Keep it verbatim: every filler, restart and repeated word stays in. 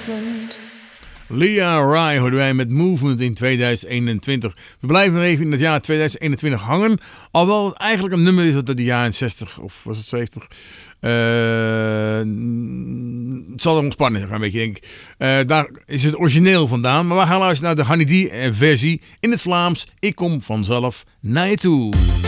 movement. Lia Rai hoorden wij met Movement in tweeduizend eenentwintig. We blijven nog even in het jaar tweeduizend eenentwintig hangen. Alhoewel het eigenlijk een nummer is uit de jaren zestig of was het zeventig. Uh, het zal er ontspannen gaan, een beetje, denk ik. Uh, daar is het origineel vandaan. Maar we gaan luisteren naar de Honey D versie in het Vlaams. Ik kom vanzelf naar je toe.